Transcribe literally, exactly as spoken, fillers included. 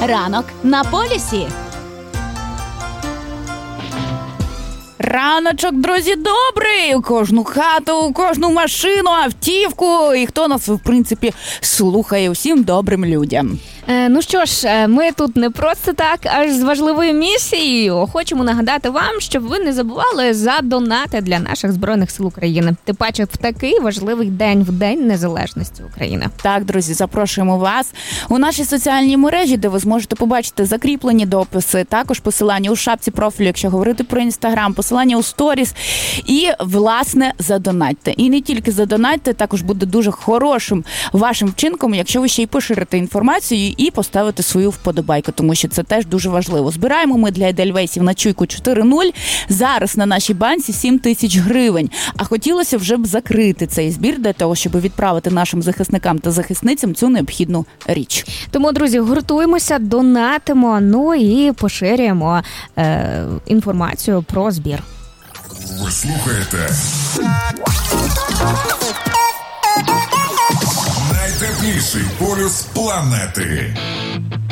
Ранок на полюсі. Раночок, друзі, добрий! У кожну хату, у кожну машину, автівку. І хто нас, в принципі, слухає, усім добрим людям. Е, ну що ж, ми тут не просто так, аж з важливою місією. Хочемо нагадати вам, щоб ви не забували задонати для наших Збройних сил України. Тим паче в такий важливий день, в День Незалежності України. Так, друзі, запрошуємо вас у наші соціальні мережі, де ви зможете побачити закріплені дописи, також посилання у шапці профілю, якщо говорити про Інстаграм, посилання у сторіс і, власне, задонатьте. І не тільки задонатьте, також буде дуже хорошим вашим вчинком, якщо ви ще й поширите інформацію і поставити свою вподобайку, тому що це теж дуже важливо. Збираємо ми для Едельвейсів на чуйку чотири нуль. Зараз на нашій банці сім тисяч гривень. А хотілося вже б закрити цей збір для того, щоб відправити нашим захисникам та захисницям цю необхідну річ. Тому, друзі, гуртуємося, донатимо, ну і поширюємо е, інформацію про збір. Ви слухаєте найтепліший полюс планети.